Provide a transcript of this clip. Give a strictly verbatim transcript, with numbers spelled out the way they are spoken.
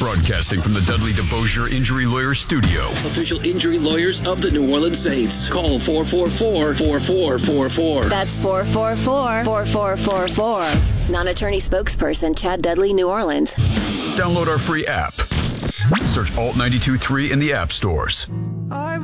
Broadcasting from the Dudley DeBosier Injury Lawyers Studio. Official injury lawyers of the New Orleans Saints. Call four four four, four four four four. That's four four four, four four four four. Non-attorney spokesperson Chad Dudley, New Orleans. Download our free app. Search Alt ninety-two point three in the app stores. I